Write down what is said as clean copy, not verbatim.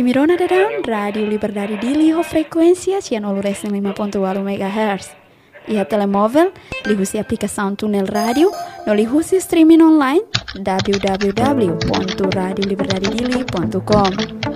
Mirona Dadang, Radio Liberdade Dili ho frequência 105.8 MHz. E a telemóvel, ligue-se a aplicação Túnel Rádio, no ligue-se streaming online www.radioliberdadedili.com.